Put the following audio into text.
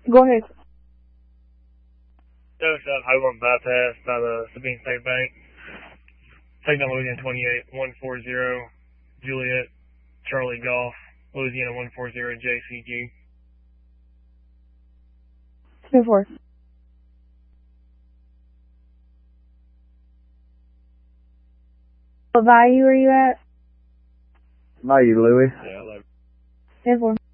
Go ahead. Dose up Highland bypass by the Sabine State Bank. Signal Louisiana 28, 140, Juliet, Charlie Golf, Louisiana 140, JCG. 2-4. What value are you at? Value, Louis. Yeah, I love 10-4.